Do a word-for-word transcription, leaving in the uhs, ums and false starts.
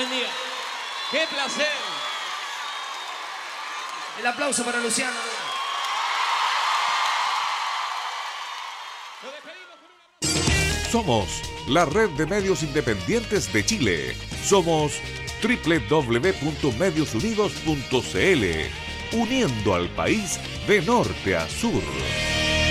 bendiga. ¡Qué placer! El aplauso para Luciano. Nos despedimos con una... Somos la red de medios independientes de Chile. Somos doble u doble u doble u punto medios unidos punto c l, uniendo al país de norte a sur.